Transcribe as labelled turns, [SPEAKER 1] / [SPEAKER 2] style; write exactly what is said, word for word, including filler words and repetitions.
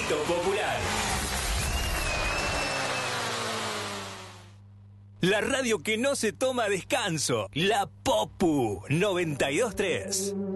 [SPEAKER 1] Grito Popular. La radio que no se toma descanso. La Popu noventa y dos tres.